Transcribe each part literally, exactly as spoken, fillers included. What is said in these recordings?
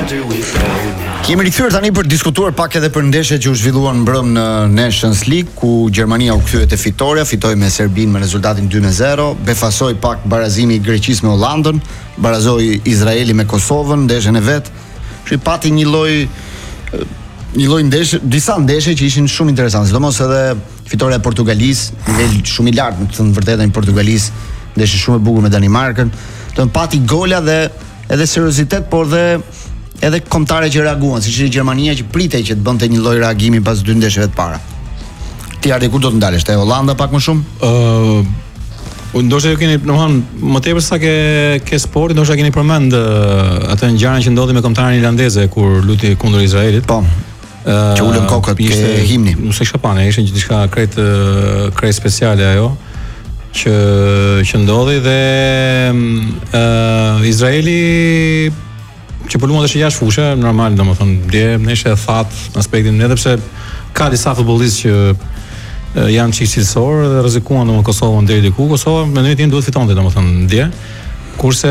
Kemi rikthyer tani për diskutuar pak edhe për ndeshjet që u zhvilluan mbrëm në Nations League, ku Gjermania u kthye te fitoria, fitoi me Serbinë me rezultatin dy me zero, befasoi pak barazimi i Greqisë me Hollandën, barazoi Izraeli me Kosovën, ndeshjen e vet. Shi pati një lloj një lloj ndeshje, disa ndeshje që ishin shumë interesante, sidomos edhe fitoria e Portugalisë, nivel shumë i lartë, në të thënë vërtetën, Portugalisë, ndeshje shumë e bukur me Danimarkën. Do të pati gola dhe edhe seriozitet, por dhe edhe kombëtare që reaguan, siç ishte Gjermania që pritej që të bënte një lloj reagimi pas dy ndeshjeve të para. Ti Ardi ku do të ndalesh? Te Hollanda pak më shumë? Ë uh, ndoshta ju keni, domethënë, më tepër sa ke ke sporti, ndoshta keni përmend uh, atë ngjarjen që ndodhi me kombëtaren irlandeze kur luti kundër Izraelit. Po. Uh, që ulën kokët ke himni. Nuk se shkapane, ishte diçka krejt uh, krejt speciale ajo që që ndodhi dhe uh, Izraeli që po luante jashtë fushë, normal, domethënë, dje neshë e thatë në aspektin, edhe pse ka disa futbollistë që e, janë çik cilësor dhe rrezikuan domethënë Kosovën deri diku. Kosova me ndërtim duhet fitonte domethënë dje. Kurse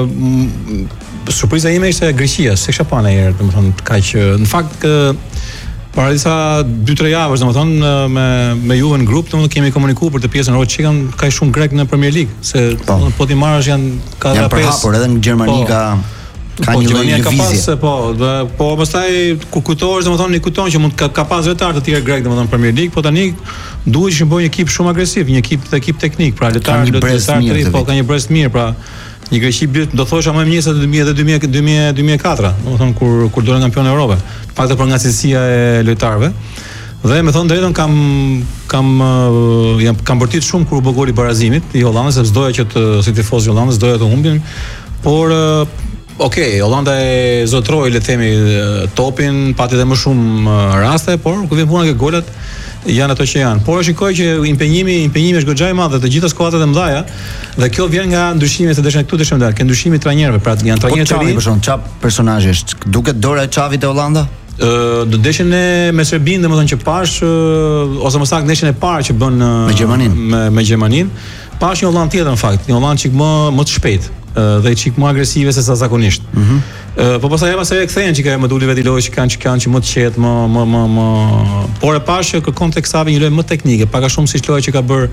m, surpriza ime ishte Greqia, se kisha pa ndonjëherë, domethënë kaq në fakt kë, para disa dy tre javësh domethënë me me Juve në grup, domethënë kemi komunikuar për të pjesën rreth çikën ka shumë grek në Premier League, se po, po ti marrësh janë ka janë përhapur edhe në Gjermani ka ka po, një lloj lëvizje. Ka pas, po, dhe, po pastaj kur kujtohesh domethënë një kujton që mund ka, ka pas vetar të tjerë grek domethënë në Premier League, po tani duhet që bëjë një ekip shumë agresiv, një ekip të ekip teknik, pra lojtar lojtar të ri, po ka një brez mirë, pra një Greqi do thosha më mirë se dy mijë dhe dy mijë e katër, domethënë kur kur dolën kampion e Europës. Paktë për nga cilësia e lojtarëve. Dhe me thonë drejtën kam kam uh, jam kam bërtit shumë kur u bë goli barazimit i Hollandës, sepse doja që të si tifoz i Hollandës doja të humbin, por uh, Okej, okay, Hollanda e zotroi, le të themi, topin, pati edhe më shumë raste, por kur vjen puna ke golat janë ato që janë. Por shikoj që impenjimi, impenjimi është goxha i madh të gjitha skuadrat e mëdha, dhe kjo vjen nga ndryshimi se dëshën këtu dëshëm dalë, ke ndryshimi trajnerëve, pra janë trajnerë të rinj. Po për shkak çfarë personazhi është? Duket dora e Xhavit te Hollanda? Ë, do ndeshjen e me Serbinë, domethënë që pash ose më saktë ndeshjen e parë që bën me Gjermaninë. Me, me Gjermaninë, pash një Holland tjetër në fakt, një Holland çik më më të shpejtë dhe çik më agresive se sa zakonisht. Ëh. Mm -hmm. Po pastaj pastaj e kthehen që ka më duli vetë lojë që kanë që kanë që më të qetë, më më më më por e pash që kërkon tek Xavi një lojë më teknike, pak a shumë siç loja që ka bër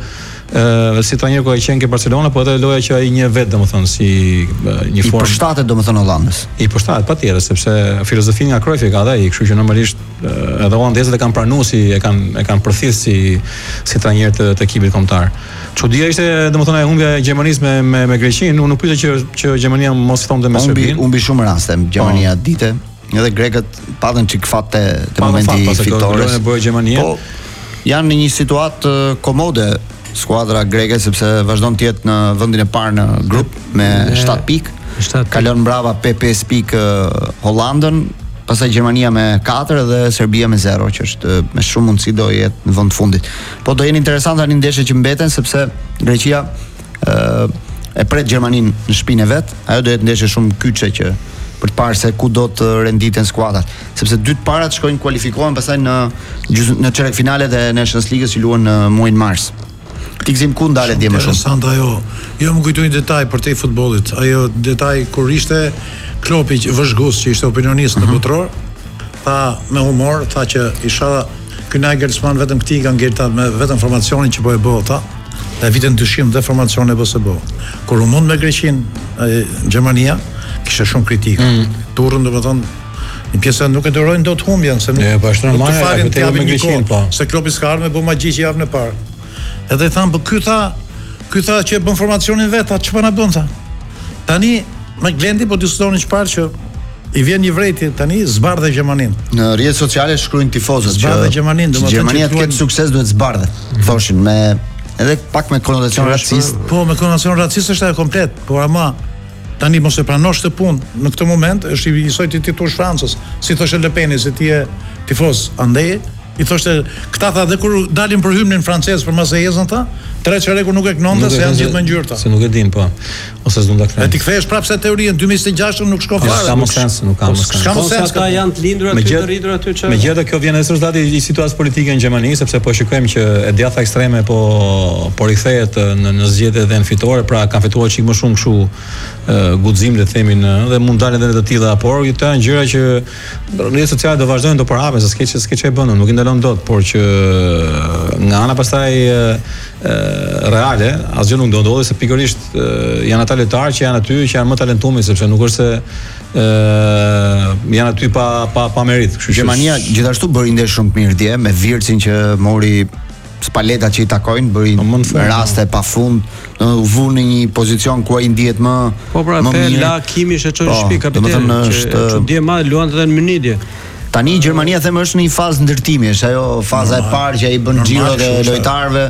ë si trajner ku ai qenë ke Barcelona, po edhe loja që ai një vet domethënë si një formë. I përshtatet domethënë Hollandës. I përshtatet patjetër, sepse filozofinë nga Cruyff e ka ai, kështu që normalisht edhe holandezët e kanë pranuar si e kanë e kanë përthithë si si trajner të, të ekipit kombëtar. Çudia ishte domethënë e humbja e Gjermanisë me me, me Greqinë, unë nuk pyeta që që Gjermania mos fitonte me Serbinë. Humbi shumë raste Gjermania dite, edhe grekët patën çik fat te te momenti fitores. Po janë në një situatë komode skuadra greke, sepse vazhdon të jetë në vendin e parë në grup me shtat pikë. Kalon mbrapa pe pesë pikë Hollandën, pastaj Gjermania me katër dhe Serbia me zero, që është me shumë mundësi do jetë në vend fundit. Po do jenë interesante tani ndeshjet që mbeten, sepse Greqia ë e pret Gjermaninë në shtëpinë e vet. Ajo do jetë ndeshje shumë kyçe që për të parë se ku do të renditen skuadrat, sepse dy të parat shkojnë kualifikohen pastaj në në çerek finalet e Nations League që luhen në muajin mars. Ti gzim ku ndalet dje më shumë? Interesant ajo. Jo më kujtoi një detaj për te futbollit. Ajo detaj kur ishte Klopi Vëzhgus, që ishte opinionist në botror, tha me humor, tha që isha ky Nagelsmann vetëm këtij ka ngjerta me vetëm formacionin që po e bota, dhe vitën dyshim dhe formacion e bëse bo. Kur u mund me Greqinë, Gjermania, kishte shumë kritikë. Mm. Turrën, domethënë, një pjesë nuk e dorojnë dot humbjen, se nuk e bashkë normal, apo te me Greqinë, po. Se Klopi s'ka ardhur me bë magji që javën e parë. Edhe i thanë, po ky tha, ky tha që bën formacionin vet, tha çfarë na bën tha. Tani me Glendi po diskutonin çfarë që i vjen një vrejtje tani zbardhe Gjermaninë. Në rrjetet sociale shkruajnë tifozët zbardhe Gjermaninë, domethënë Gjermania të ketë sukses duhet zbardhet. Thoshin me edhe pak me konotacion racist. Po me konotacion racist është ajo komplet, por ama tani mos e pranosh të punë në këtë moment është i njësoj ti titush Francës, si thoshte Le Pen se ti je tifoz andej, i thoshte këta tha dhe kur dalin për hymnin francez për Marsejezën tha, tre çereku nuk e kënonte se janë gjithë më ngjyrta. Se nuk e din po. Ose s'do ta kthej. E ti kthehesh prapë se teoria në dy mijë e gjashtë nuk shkon fare. Ka më sens, nuk ka më sens. Ka më sens. Ata janë të lindur aty, të rritur aty çfarë. Megjithatë kjo vjen edhe rezultati i situatës politike në Gjermani, sepse po shikojmë që e djatha ekstreme po po rikthehet në në zgjedhjet dhe në fitore, pra kanë fituar çik më shumë kështu guxim le të themi në dhe mund dalin edhe të tilla, por këto janë gjëra që rrjetet sociale do vazhdojnë të përhapen, se s'ke s'ke çe bën, nuk i ndalon dot, por që nga ana pastaj reale asgjë nuk do ndodhi, se pikërisht janë ata lojtarë që janë aty, që janë më talentuar, sepse nuk është se ë janë aty pa pa pa merit. Kështu që Gjermania gjithashtu bëri ndesh shumë të mirë dje me Virtsin që mori Spaleta që i takojnë, bëri raste pafund, u vu në një pozicion ku ai ndihet më po pra më pe mirë. La Kimi është çoj shtëpi kapiten. Është dje më luan edhe në Munidje. Tani Gjermania them është në një fazë ndërtimi, është ajo faza e parë që ai bën xhirot e lojtarëve.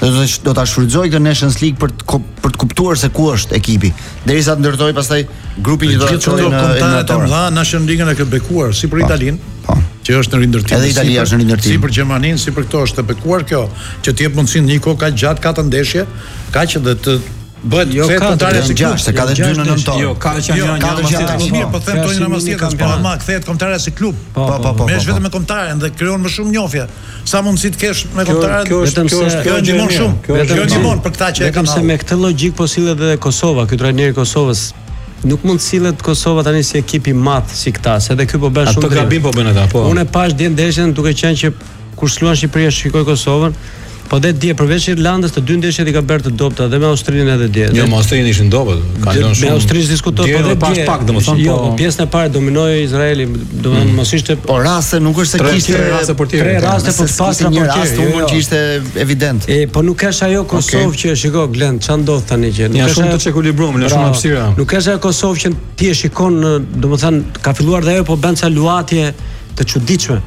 Do ta shfrytëzoj këtë Nations League për të për të kuptuar se ku është ekipi, derisa të ndërtoj pastaj grupin që do të çojë në eliminator. Gjithë ato Nations League-ën e ka bekuar si për Italinë, që është në rindërtim. Edhe Italia është në rindërtim. Si për Gjermaninë, si për këto është e bekuar kjo, që të jep mundësinë një kohë kaq gjatë katër ndeshje, kaq që të bëhet jo kontare si gjashtë, se ka dhe dy në nëntor. Jo, ka që janë katër gjashtë mirë, po them tojnë namaz tjetër, po ama kthehet kontare si klub. Po po po. Merresh vetëm me kontaren dhe krijon më shumë njohje. Sa mundësi të kesh me kontaren, vetëm se kjo ndihmon shumë. Kjo ndihmon për këtë që e kam se me këtë logjik po sillet edhe Kosova, ky trajneri i Kosovës. Nuk mund sillet Kosova tani si ekip i madh si këta, se edhe ky po bën shumë. Ato gabim po bën ata, po. Unë e pash dje ndeshjen duke qenë që kur s'luan Shqipëria shikoj Kosovën. Po dhe dje përveç Irlandës të dy ndeshjet i ka bërë të dobta dhe me Austrinë edhe dje. Jo, me Austrinë ishin dobët, kanë lënë shumë. Me Austrinë diskutoi po dhe pas pak, domethënë jo, po pjesën e parë dominoi Izraeli, domethënë mos ishte po raste nuk është se kishte raste portier. Tre raste po pastra portier. Një rast unë që ishte evident. E po nuk është ajo Kosovë që shiko Glen, ç'a ndodh tani që nuk është shumë të çekulibrum, në shumë hapësira. Nuk është ajo Kosovë që ti e shikon, domethënë ka filluar dhe ajo po bën ca luatje të çuditshme.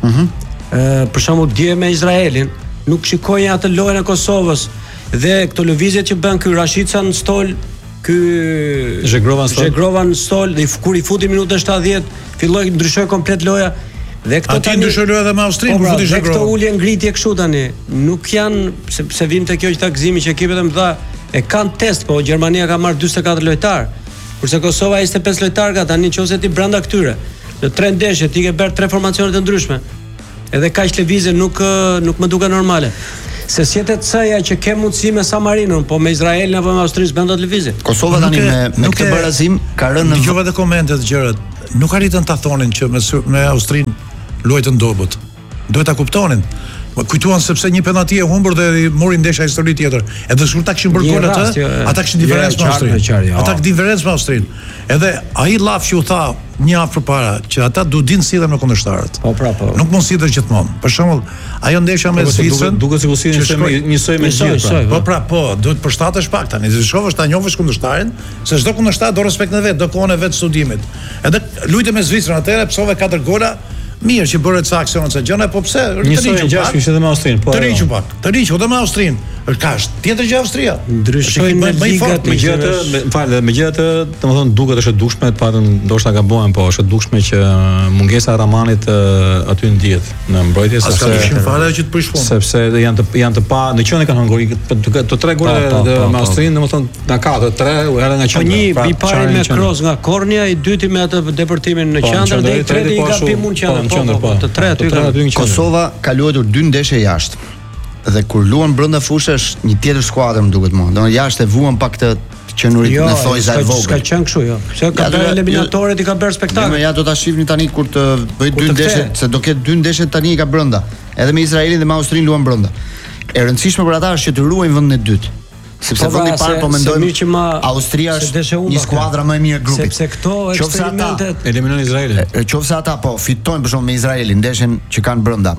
Ëh, për shembull dje me Izraelin nuk shikoj atë lojën e Kosovës dhe këto lëvizje që bën ky Rashica në stol, ky Zhegrova në stol, Zhegrova në stol dhe kur i futi minutën shtatëdhjeet, filloi ndryshoi komplet loja dhe këto tani ndryshoi loja edhe me Austrinë, po futi Zhegrova. Këto ulje ngritje kështu tani, nuk janë sepse vim te kjo që ta gëzimi që ekipet e mëdha e kanë test, po Gjermania ka marrë dyzet e katër lojtar, kurse Kosova njëzet e pesë lojtar ka tani nëse ti brenda këtyre. Në tre ndeshje ti ke bërë tre formacione të ndryshme. Edhe kaq lëvizje nuk nuk më duket normale. Se sjetet C-ja që ke mundësi me San Marinon, po me Izraelin apo me Austrinë bën dot lëvizje. Kosova tani me me këtë barazim ka rënë në dëgjova të komentet gjërat. Nuk arritën ta thonin që me me Austrinë luajtën dobët. Duhet ta kuptonin. Kujtuan sepse një penalti e humbur dhe mori ndeshja histori tjetër. Edhe kur ta kishin bërë gol atë, ata kishin diferencë me Austrinë. Ata kishin diferencë me Austrinë. Edhe ai llafshi u tha një javë përpara që ata duhet dinë sillen me kundërshtarët. Po pra po. Nuk mund sillen gjithmonë. Për shembull, ajo ndeshja me Zvicrën, duket sikur sillen njësoj me gjithë. Po pra po, duhet përshtatesh pak tani. Ti shohësh ta njohësh kundërshtarin, se çdo kundërshtar do respekt në vet, do kohën e vet studimit. Edhe luajte me Zvicrën atëherë, psove katër gola. Mirë që bëre ca aksione ca gjëra, po pse? Njësoj gjashtë ishte edhe me Austrinë, po. Të riqu pak. Të riqu edhe me Austrinë. Ka tjetër gjë Austria. Ndryshojnë me ligat, megjithatë, me falë, megjithatë, domethënë duket është e dukshme, patën ndoshta gabohen, po është e dukshme që mungesa e Ramanit aty ndihet në mbrojtje, sepse ka kishin fare që të prish punë. Sepse janë të janë të pa, në qendrën e kanë Hungari, të tre gola me Austrinë, domethënë na ka të tre era nga qendra. Po një i pari me cross nga kornja, i dyti me atë deportimin në qendër dhe i treti i gabim mund qendër. Po, të tre aty kanë. Kosova ka luajtur dy ndeshje jashtë. Dhe kur luan brenda fushës një tjetër skuadër më duket më. Do jashtë e vuan pak të qenurit në thojza e vogël. Jo, s'ka qenë kështu, jo. Se ka bërë eliminatorët i ka bërë spektakël. Jo, ja do ta shihni tani kur të bëj dy ndeshje, se do ketë dy ndeshje tani i ka brenda. Edhe me Izraelin dhe me Austrinë luan brenda. E rëndësishme për ata është që të ruajnë vendin e dytë. Sepse vendi i parë po mendojmë Austria është një skuadra më e mirë grupit. Sepse këto eksperimentet eliminon Izraelin. Nëse ata po fitojnë për shkak me Izraelin ndeshjen që kanë brenda.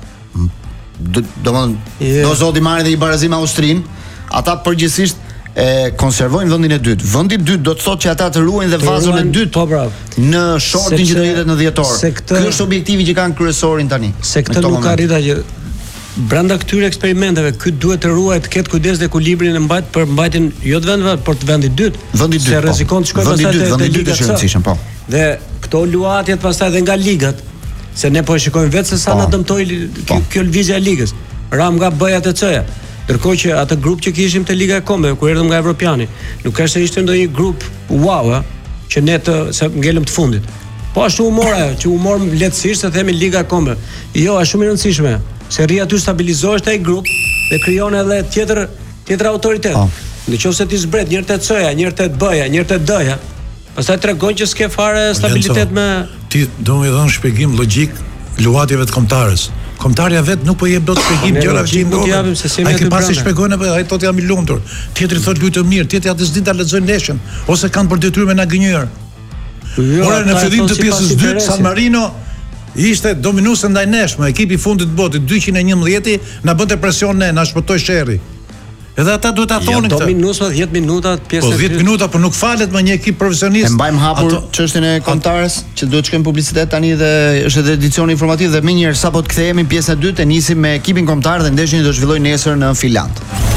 Domthon do zoti marrin dhe i barazim Austrinë, ata përgjithsisht e konservojnë vendin e dytë. Vendi i dytë do të thotë që ata të ruajnë dhe vazon e dytë. Po bravo. Në shortin që do jetet në dhjetor. Ky është objektivi që kanë kryesorin tani. Se këtë nuk arrita që brenda këtyre eksperimenteve ky duhet të ruajë, të ketë kujdes dhe ekuilibrin e mbajt për mbajtjen jo të vendit, por të vendit dytë. Vendi i dytë. Se rrezikon të shkojë pastaj te vendi i dytë është rëndësishëm, po. Dhe këto luatjet pastaj edhe nga ligat, se ne po e shikojmë vetë se sa na dëmtoi kjo lëvizja e ligës. Ram nga B-ja te C-ja. Ndërkohë që atë grup që kishim te Liga e Kombeve kur erdhëm nga Evropiani, nuk ka se ishte ndonjë grup wow, që ne të sa ngelëm të fundit. Po ashtu u mora, që u mor lehtësisht të themi Liga e Kombeve. Jo, është shumë e rëndësishme, se rri aty stabilizohesh ai grup dhe krijon edhe tjetër tjetër autoritet. Oh. Nëse ti zbret një herë te C-ja, një herë te B-ja, një herë te D-ja, pastaj tregon që s'ke fare stabilitet me ti do më dhon shpjegim logjik luhatjeve të kombëtarës. Kombëtarja vet nuk po jep dot shpjegim gjërave që i ndodhin. Ai ke pasi shpjegojnë apo ai thotë jam i lumtur. Tjetri thotë lutem mirë, tjetri atë s'din ta lexojnë ndeshjen ose kanë për detyrë me na gënjur. Ora në fillim të pjesës dytë San Marino ishte dominuese ndaj nesh, me ekipi i fundit të botës dyqind e njëmbëdhjetë na bënte presion ne, na shpëtoi sherrri. Edhe ata duhet ta thonin këtë. Dominues me dhjetë minuta pjesë. Po dhjetë minuta, po nuk falet me një ekip profesionist. E mbajmë hapur çështjen e kombëtarës që duhet të shkojmë publicitet tani dhe është edhe edicioni informativ dhe më njëherë sapo të kthehemi pjesa e dytë e nisim me ekipin kombëtar dhe ndeshja do të zhvillojë nesër në Finland.